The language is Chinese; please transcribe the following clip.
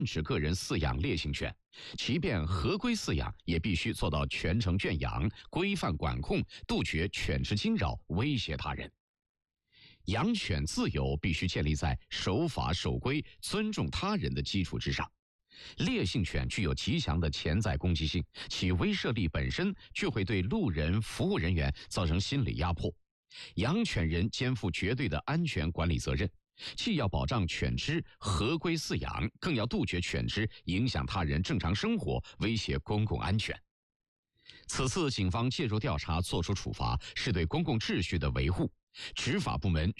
止个人饲养烈性犬，即便合规饲养，也必须做到全程圈养、规范管控，杜绝犬只惊扰、威胁他人。养犬自由必须建立在守法守规、尊重他人的基础之上。烈性犬具有极强的潜在攻击性，其威慑力本身就会对路人、服务人员造成心理压迫。养犬人肩负绝对的安全管理责任，既要保障犬只合规饲养，更要杜绝犬只影响他人正常生活、威胁公共安全。此次警方介入调查作出处罚，是对公共秩序的维护。执法部门